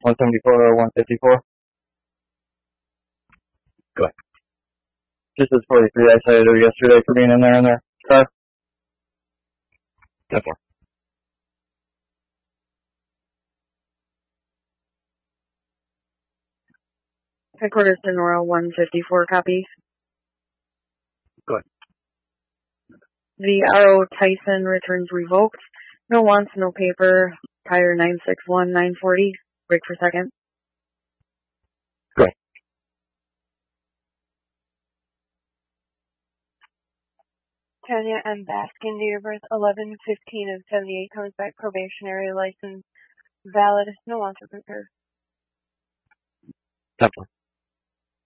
174 or 154? Go ahead. This is 43. I cited her yesterday for being in their car. 10-4. Headquarters to Nora 154, copy. Go ahead. The RO Tyson returns revoked. No wants, no paper. Tire 961, 940. Break for second. Go ahead. Tanya M. Baskin, date of birth 11/15 of 78, comes back probationary license valid. No wants or paper. 10-4.